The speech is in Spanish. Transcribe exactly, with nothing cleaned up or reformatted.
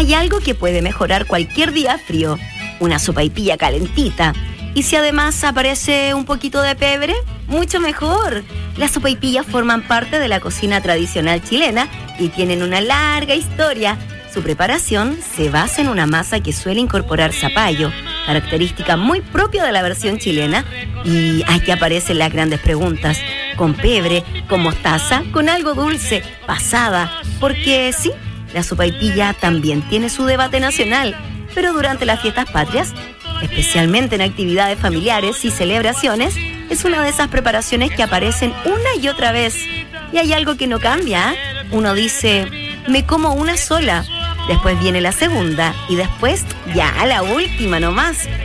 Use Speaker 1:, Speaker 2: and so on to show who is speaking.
Speaker 1: Hay algo que puede mejorar cualquier día frío, una sopaipilla calentita. Y si además aparece un poquito de pebre, mucho mejor. Las sopaipillas forman parte de la cocina tradicional chilena y tienen una larga historia. Su preparación se basa en una masa que suele incorporar zapallo, característica muy propia de la versión chilena. Y aquí aparecen las grandes preguntas: ¿con pebre, con mostaza, con algo dulce, pasada? Porque sí, la sopaipilla también tiene su debate nacional, pero durante las fiestas patrias, especialmente en actividades familiares y celebraciones, es una de esas preparaciones que aparecen una y otra vez. Y hay algo que no cambia, ¿eh? Uno dice, me como una sola, después viene la segunda y después ya la última nomás.